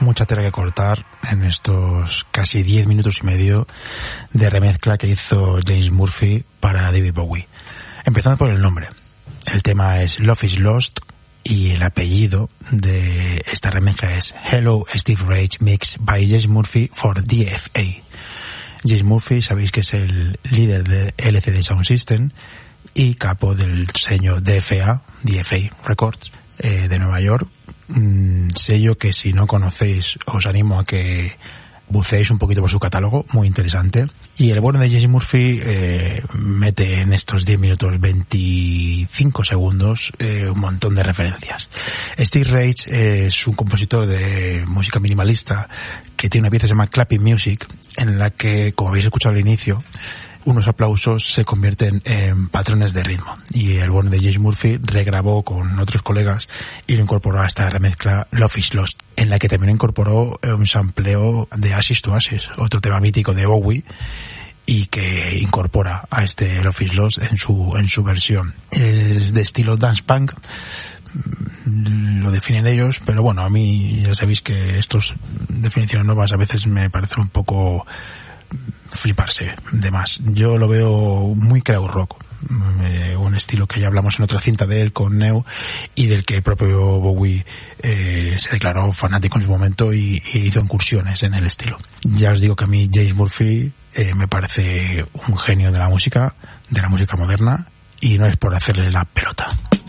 mucha tela que cortar en estos casi 10 minutos y medio de remezcla que hizo James Murphy para David Bowie. Empezando por el nombre. El tema es Love is Lost y el apellido de esta remezcla es Hello Steve Reich Mix by James Murphy for DFA. James Murphy, sabéis que es el líder de LCD Sound System y capo del sello DFA Records de Nueva York, sello que si no conocéis os animo a que buceéis un poquito por su catálogo, muy interesante. Y el bueno de James Murphy mete en estos 10 minutos 25 segundos un montón de referencias. Steve Reich es un compositor de música minimalista que tiene una pieza que se llama Clapping Music, en la que, como habéis escuchado al inicio, unos aplausos se convierten en patrones de ritmo. Y el bueno de James Murphy regrabó con otros colegas y lo incorporó a esta remezcla Love is Lost, en la que también incorporó un sampleo de Ashes to Ashes, otro tema mítico de Bowie, y que incorpora a este Love is Lost en su versión. Es de estilo dance punk, lo definen ellos, pero bueno, a mí ya sabéis que estas definiciones nuevas a veces me parecen un poco fliparse de más. Yo lo veo muy crowd rock, un estilo que ya hablamos en otra cinta de él con Neu y del que el propio Bowie se declaró fanático en su momento y hizo incursiones en el estilo. Ya os digo que a mí James Murphy me parece un genio de la música moderna, y no es por hacerle la pelota.